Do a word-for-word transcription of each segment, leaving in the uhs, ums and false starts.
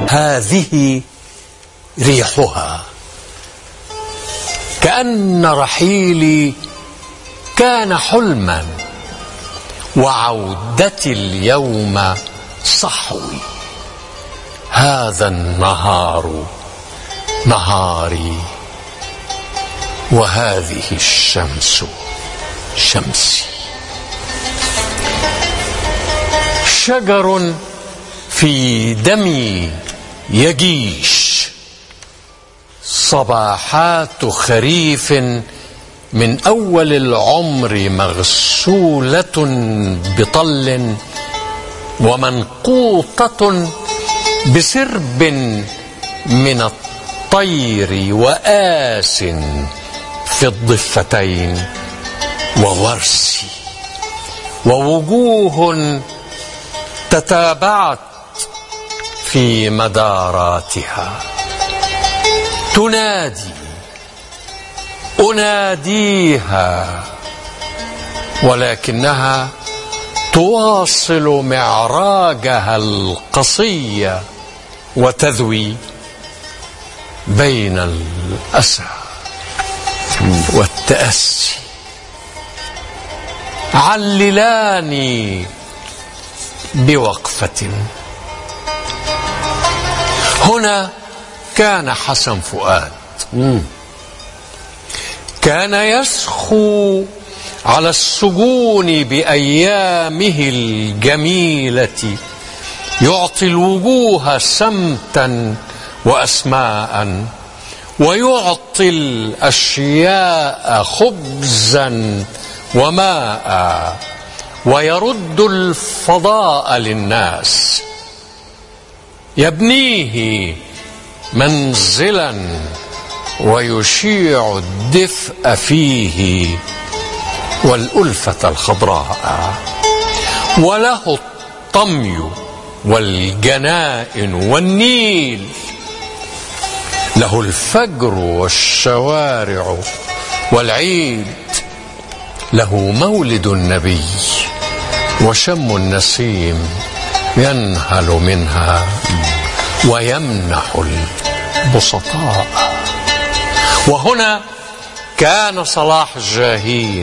هذه ريحها، كأن رحيلي كان حلما وعودتي اليوم صحوي. هذا النهار نهاري وهذه الشمس شمسي. شجر في دمي يجيش، صباحات خريف من أول العمر مغسولة بطل ومنقوطة بسرب من الطير وآس في الضفتين وورسي، ووجوه تتابعت في مداراتها تنادي أناديها، ولكنها تواصل معراجها القصي وتذوي بين الأسى والتأسي. عللاني بوقفة. هنا كان حسن فؤاد كان يسخو على السجون بأيامه الجميلة، يعطي الوجوه سمتا وأسماء، ويعطي الأشياء خبزا وماء، ويرد الفضاء للناس، يبنيه منزلا ويشيع الدفء فيه والألفة الخضراء. وله الطمي والجنائن والنيل، له الفجر والشوارع والعيد، له مولد النبي وشم النسيم ينهل منها ويمنح البسطاء. وهنا كان صلاح جاهين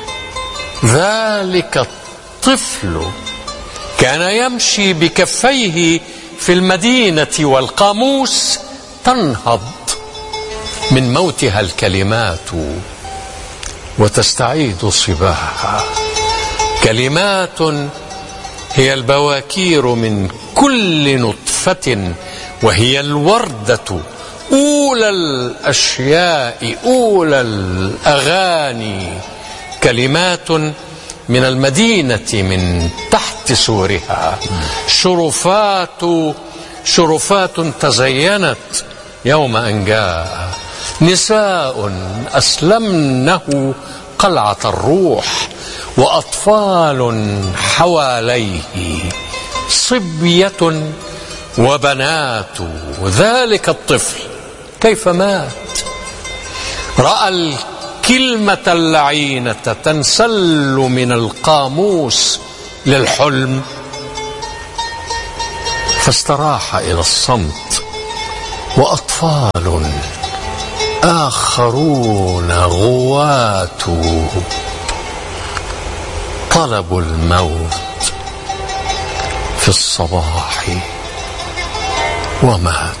ذلك الطفل كان يمشي بكفيه في المدينة والقاموس تنهض من موتها الكلمات وتستعيد صباها. كلمات هي البواكير من كل نطفة، وهي الوردة أولى الأشياء أولى الأغاني. كلمات من المدينة من تحت سورها، شرفات شرفات تزينت يوم أن جاء، نساء أسلمنه قلعة الروح، وأطفال حواليه، صبية وبنات. ذلك الطفل كيف مات؟ رأى الكلمة اللعينة تنسل من القاموس للحلم، فاستراح إلى الصمت. وأطفال آخرون غوات طلبوا الموت في الصباح ومات.